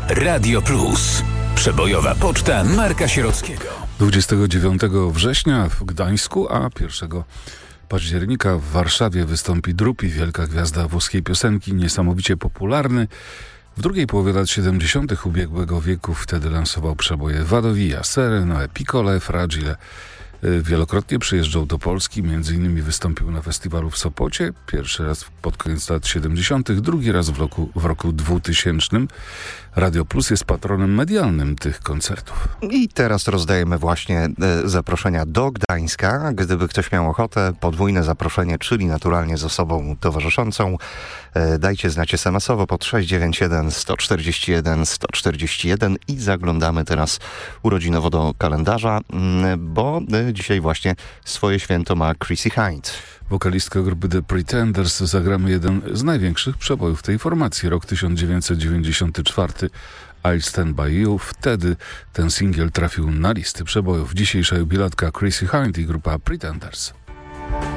Radio Plus. Przebojowa poczta Marka Sierockiego. 29 września w Gdańsku, a 1 października w Warszawie wystąpi Drupi, wielka gwiazda włoskiej piosenki, niesamowicie popularny. W drugiej połowie lat 70. ubiegłego wieku wtedy lansował przeboje Vado Via, Sereno, Piccole, Fragile. Wielokrotnie przyjeżdżał do Polski, m.in. wystąpił na festiwalu w Sopocie, pierwszy raz pod koniec lat 70., drugi raz w roku 2000. Radio Plus jest patronem medialnym tych koncertów. I teraz rozdajemy właśnie zaproszenia do Gdańska. Gdyby ktoś miał ochotę, podwójne zaproszenie, czyli naturalnie z osobą towarzyszącą. Dajcie znać SMS-owo pod 691 141 141 i zaglądamy teraz urodzinowo do kalendarza, bo dzisiaj właśnie swoje święto ma Chrissie Hynde. Wokalistka grupy The Pretenders. Zagramy jeden z największych przebojów tej formacji. Rok 1994. I'll Stand By You. Wtedy ten singiel trafił na listy przebojów. Dzisiejsza jubilatka Chrissie Hynde i grupa Pretenders.